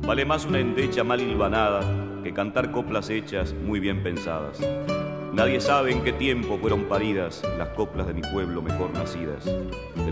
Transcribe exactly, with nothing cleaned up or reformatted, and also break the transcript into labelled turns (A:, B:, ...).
A: Vale más una endecha mal hilvanada que cantar coplas hechas muy bien pensadas. Nadie sabe en qué tiempo fueron paridas las coplas de mi pueblo mejor nacidas.